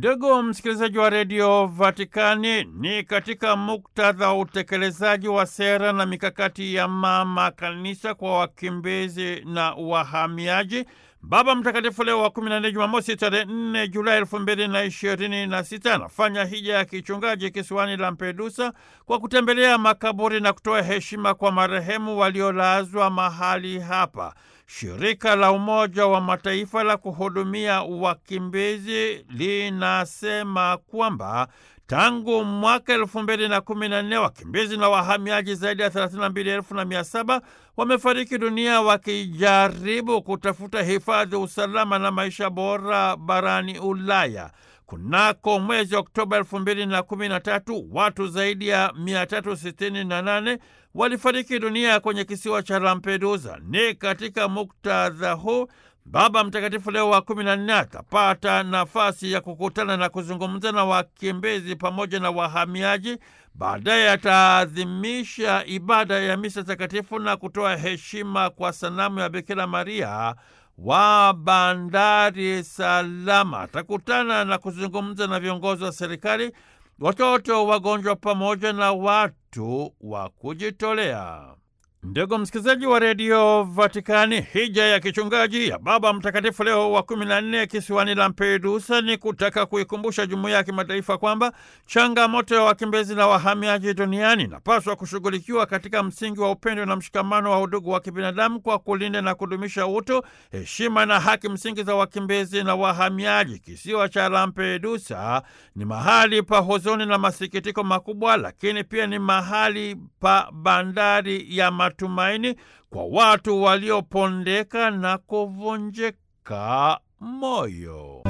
Ndugu msikilizaji wa redio Vatikani, ni katika muktadha wa utekelezaji wa sera na mikakati ya mama kanisa kwa wakimbizi na wahamiaji, Baba Mtakatifu Leo wa 14 Jumamosi tarehe 4 Julai 2026 anafanya hija ya kichungaji kisiwani Lampedusa kwa kutembelea makaburi na kutoa heshima kwa marehemu waliolazwa mahali hapa. Shirika la Umoja wa Mataifa la kuhudumia wakimbizi linasema kwamba tangu mwaka 2014 wakimbizi na wahamiaji zaidi ya 32,700 wamefariki dunia wakijaribu kutafuta hifadhi, usalama na maisha bora barani Ulaya. Kunako mwezi Oktoba 2013 watu zaidi ya 368 walifariki dunia kwenye kisiwa cha Lampedusa. Ni katika muktadha huu Baba Mtakatifu Leo wa 14 atapata nafasi ya kukutana na kuzungumza na wakimbizi pamoja na wahamiaji. Baadaye ataadhimisha ibada ya misa takatifu na kutoa heshima kwa sanamu ya Bikira Maria wa bandari salama. Atakutana na kuzungumza na viongozi wa serikali, watoto, wagonjwa pamoja na watu wa kujitolea. Ndugu msikilizaji wa redio Vatikani, hija ya kichungaji ya Baba Mtakatifu Leo wa 14 kisiwani Lampedusa ni kutaka kuikumbusha jumuiya ya kimataifa kwamba changamoto ya wakimbizi na wahamiaji duniani inapaswa kushughulikiwa katika msingi wa upendo na mshikamano wa udugu wa kibinadamu kwa kulinda na kudumisha utu, heshima na haki msingi za wakimbizi na wahamiaji. Kisiwa cha Lampedusa ni mahali pa huzuni na masikitiko makubwa, lakini pia ni mahali pa bandari ya matumaini kwa watu waliopondeka na kuvunjika moyo.